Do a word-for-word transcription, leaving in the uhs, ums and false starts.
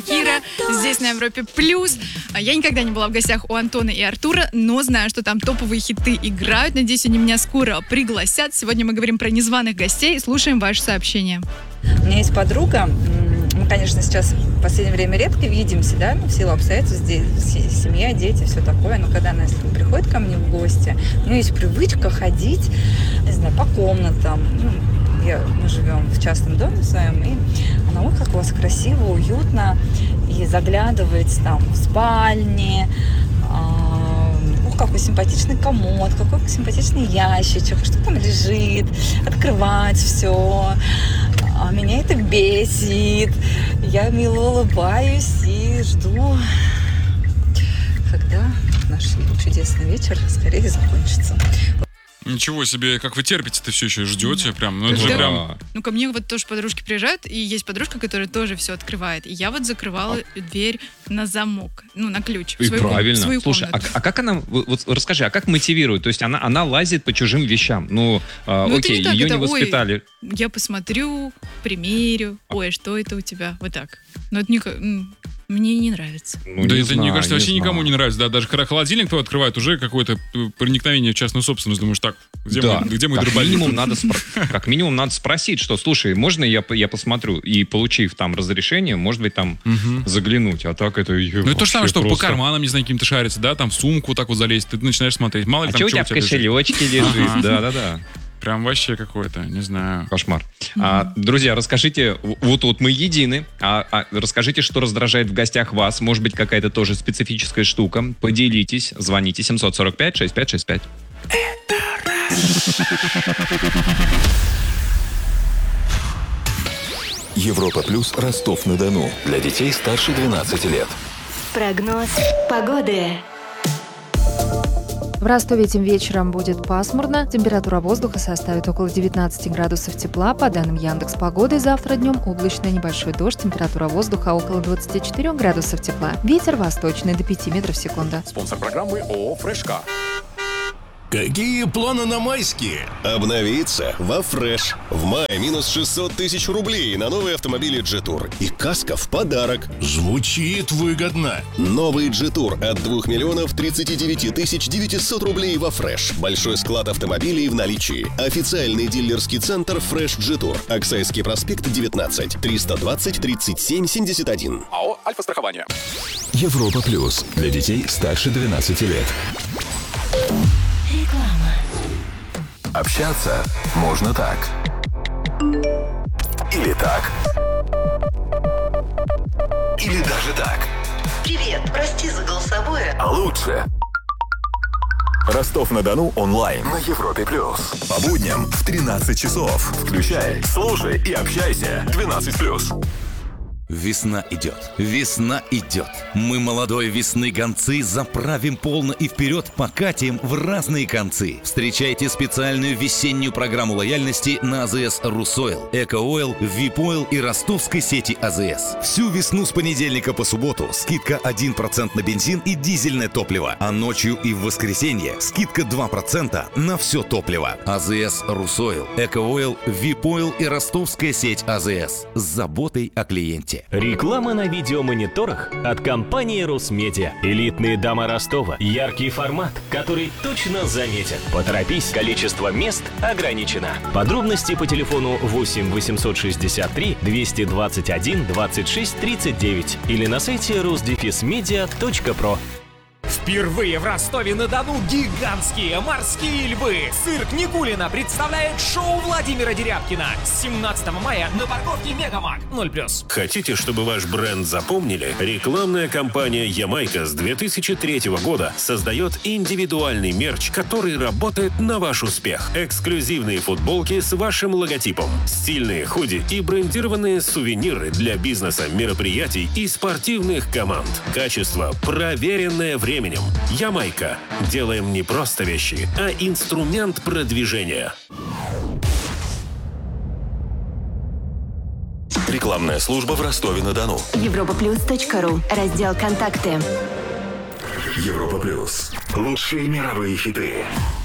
Кира здесь на Европе Плюс. Я никогда не была в гостях у Антона и Артура, но знаю, что там топовые хиты играют. Надеюсь, они меня скоро пригласят. Сегодня мы говорим про незваных гостей. Слушаем ваши сообщения. У меня есть подруга. Мы, конечно, сейчас в последнее время редко видимся, да, ну, в силу обстоятельств, здесь семья, дети, все такое. Но когда она, если приходит ко мне в гости, у нее есть привычка ходить, не знаю, по комнатам. Ну, я, мы живем в частном доме своем, и она, ой, как у вас красиво, уютно, и заглядывает там в спальне, ох, какой симпатичный комод, какой симпатичный ящичек, что там лежит, открывать все. А меня это бесит. Я мило улыбаюсь и жду, когда наш чудесный вечер скорее закончится. Ничего себе, как вы терпите-то все еще ждете, да. Прям, ну это да. же прям... Ну, ко мне вот тоже подружки приезжают, и есть подружка, которая тоже все открывает. И я вот закрывала а. дверь на замок, ну, на ключ. И свою правильно. Ком- свою Слушай, а, а как она, вот расскажи, а как мотивирует? То есть она, она лазит по чужим вещам? Ну, э, ну окей, не так, ее это, не воспитали. Ой, я посмотрю, примерю, ой, что это у тебя? Вот так. Но это не... Мне не нравится. Ну, да не это, знаю, мне кажется, не вообще знаю. никому не нравится. Да, даже когда холодильник твой открывает, уже какое-то проникновение в частную собственность. Думаешь, так, где да. мой, где мой как дробовик? минимум, надо спро- как минимум надо спросить, что, слушай, можно я, я посмотрю? И, получив там разрешение, может быть, там угу. заглянуть. А так это... Ну, это то же самое, что просто... по карманам, не знаю, каким-то шарится, да, там в сумку так вот залезть, ты начинаешь смотреть. Мало ли а там что у тебя в кошелечке лежит? Да-да-да. Прям вообще какое-то, не знаю. Кошмар. Mm-hmm. А, друзья, расскажите, вот тут мы едины, а, а расскажите, что раздражает в гостях вас. Может быть, какая-то тоже специфическая штука. Поделитесь. Звоните семь сорок пять шестьдесят пять шестьдесят пять. Европа Плюс, Ростов-на-Дону. Для детей старше двенадцати лет. Прогноз погоды. В Ростове этим вечером будет пасмурно. Температура воздуха составит около девятнадцати градусов тепла. По данным Яндекс.Погоды, завтра днем облачно, небольшой дождь. Температура воздуха около двадцати четырёх градусов тепла. Ветер восточный до пяти метров в секунду. Спонсор программы ООО «Фрешка». Какие планы на майские? Обновиться во Фреш. В мае минус шестьсот тысяч рублей на новые автомобили Джетур. И каска в подарок. Звучит выгодно. Новый Джетур от двух миллионов тридцати девяти тысяч девятисот рублей во Фреш. Большой склад автомобилей в наличии. Официальный дилерский центр Фреш Джетур. Аксайский проспект девятнадцать. триста двадцать тридцать семь семьдесят один. АО «Альфа-страхование». Европа Плюс. Для детей старше двенадцати лет. Реклама. Общаться можно так. Или так. Или даже так. Привет, прости за голосовое. А лучше. Ростов-на-Дону онлайн на Европе Плюс. По будням в тринадцать часов. Включай, слушай и общайся. двенадцать плюс. Весна идет, весна идет. Мы молодой весны гонцы заправим полно и вперед покатим в разные концы. Встречайте специальную весеннюю программу лояльности на АЗС «Русойл», «Эко-Ойл», «Вип-Ойл» и ростовской сети АЗС. Всю весну с понедельника по субботу скидка один процент на бензин и дизельное топливо, а ночью и в воскресенье скидка два процента на все топливо. АЗС «Русойл», «Эко-Ойл», «Вип-Ойл» и ростовская сеть АЗС с заботой о клиенте. Реклама на видеомониторах от компании Русмедиа. Элитные дома Ростова. Яркий формат, который точно заметен. Поторопись, количество мест ограничено. Подробности по телефону восемь восемьсот шестьдесят три двести двадцать один двадцать шесть тридцать девять или на сайте русдефисмедиа точка про. Впервые в Ростове-на-Дону гигантские морские львы. Цирк Никулина представляет шоу Владимира Дерябкина. семнадцатого мая на парковке Мегамаг. ноль плюс. Хотите, чтобы ваш бренд запомнили? Рекламная кампания «Ямайка» с две тысячи третьего года создает индивидуальный мерч, который работает на ваш успех. Эксклюзивные футболки с вашим логотипом, стильные худи и брендированные сувениры для бизнеса, мероприятий и спортивных команд. Качество, проверенное временем. Ямайка. Делаем не просто вещи, а инструмент продвижения. Рекламная служба в Ростове-на-Дону. европа плюс точка ру. Раздел «Контакты». Европа Плюс. Лучшие мировые хиты.